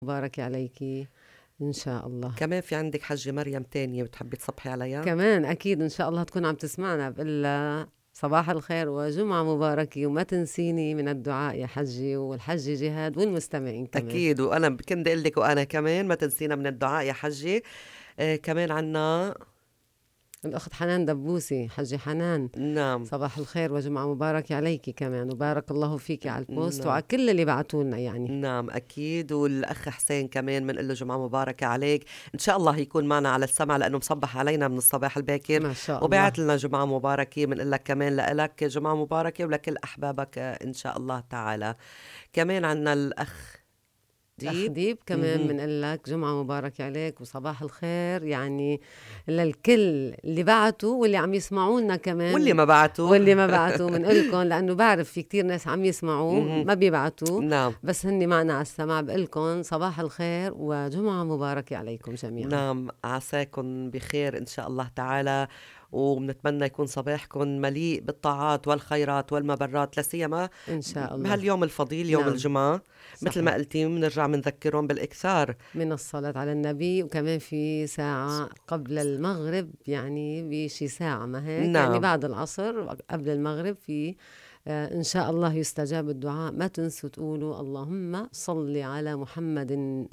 مبارك عليكِ إن شاء الله. كمان في عندك حجة مريم تانية بتحبي تصبحي عليها؟ كمان أكيد إن شاء الله تكون عم تسمعنا، بقول لها صباح الخير وجمعة مباركة، وما تنسيني من الدعاء يا حجي، والحجة جهاد، والمستمعين كمان. أكيد، وأنا كنت أقول لك وأنا كمان ما تنسينا من الدعاء يا حجة. كمان عنا. الأخت حنان دبوسي، حجة حنان، نعم. صباح الخير وجمعة مباركة عليكِ كمان، وبارك الله فيكِ على البوست نعم. وعلى كل اللي بعتوا لنا يعني. نعم أكيد، والأخ حسين كمان بنقول له جمعة مباركة عليك، إن شاء الله يكون معنا على السمع لأنه مصبح علينا من الصباح الباكر ما شاء الله. وبعت لنا جمعة مباركة. بنقول لك كمان لك جمعة مباركة ولكل أحبابك إن شاء الله تعالى. كمان عنا الأخ الأخ ديب. ديب كمان مهم. بنقول لك جمعة مباركة عليك وصباح الخير يعني للكل اللي بعتوا واللي عم يسمعونا واللي كمان. ما بعتوا. واللي ما بعتوا بنقلكم لأنه بعرف في كتير ناس عم يسمعوا مهم. ما بيبعتوا، نعم. بس هني معنا على السماع. بقلكم صباح الخير وجمعة مباركة عليكم جميعا. نعم عساكم بخير إن شاء الله تعالى، وبنتمنى يكون صباحكم مليء بالطاعات والخيرات والمبرات، لسيما إن شاء الله. بهاليوم الفضيل يوم نعم الجمعة. مثل ما صحيح، قلتي بنرجع بنذكرهم بالإكثار. من الصلاة على النبي، وكمان في ساعة قبل المغرب يعني بشي ساعة ما هيك يعني نعم. بعد العصر قبل المغرب في إن شاء الله يستجاب الدعاء. ما تنسوا تقولوا اللهم صل على محمد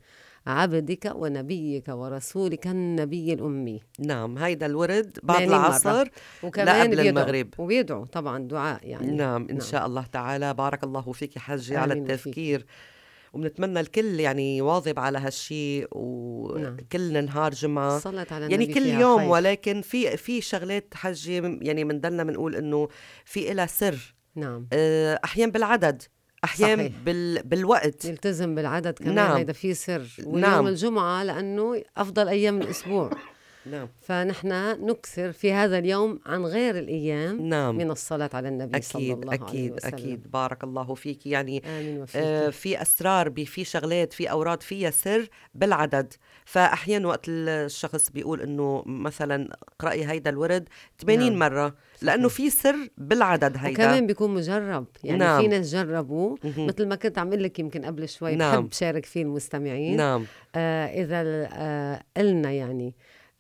عبدك ونبيك ورسولك النبي الأمي نعم هيدا الورد بعد 80 مرة، العصر لا وكمان قبل بيدعوا المغرب. وبيدعوا طبعا دعاء يعني. نعم إن نعم شاء الله تعالى. بارك الله فيك حجي على آمين وفيك. التذكير، وبنتمنى الكل يعني يواظب على هالشي، نعم وكل نهار جمعة الصلاة على يعني النبي كل فيها يوم. خير. ولكن في شغلات حجي يعني بنضلنا بنقول إنه في إلها سر. نعم أحيان بالعدد، أحيان صحيح، بالوقت. يلتزم بالعدد كمان، نعم. هيدا فيه سر. ويوم نعم. الجمعة لأنه أفضل أيام الأسبوع، نعم. فنحن نكثر في هذا اليوم عن غير الأيام نعم من الصلاة على النبي صلى أكيد الله عليه أكيد وسلم. أكيد. بارك الله فيك يعني. آمين وفيك. في أسرار، في شغلات، في أوراد فيها سر بالعدد. فأحيانا وقت الشخص بيقول إنه مثلا اقرأي هيدا الورد 80 نعم مرة لأنه صحيح، في سر بالعدد هيدا. وكمان بيكون مجرب يعني. في نعم. ناس جربوا مهم. مثل ما كنت عم لك يمكن قبل شوي، نعم. بحب شارك فيه المستمعين. نعم. إذا قلنا يعني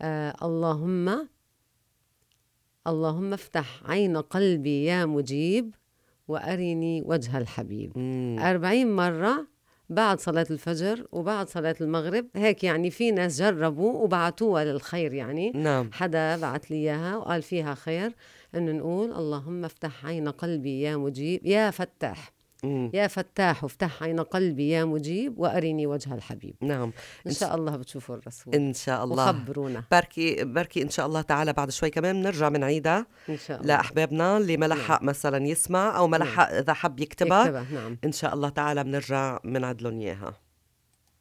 اللهم افتح عين قلبي يا مجيب وأرني وجه الحبيب. مم. 40 مرة بعد صلاة الفجر وبعد صلاة المغرب هيك يعني. في ناس جربوا وبعتوها للخير يعني. نعم. حدا بعت لي إياها وقال فيها خير، إنه نقول اللهم افتح عين قلبي يا مجيب يا فتاح، مم. يا فتاح افتح عين قلبي يا مجيب وأرني وجه الحبيب. نعم إن شاء الله بتشوفوا الرسول إن شاء الله. وخبرونا. بركي إن شاء الله تعالى بعد شوي كمان بنرجع بنعيدها إن شاء الله. لأحبابنا اللي ما نعم لحق مثلا يسمع أو ما نعم لحق إذا حب يكتبها. يكتبها. نعم إن شاء الله تعالى بنرجع بنعد لهم إياها.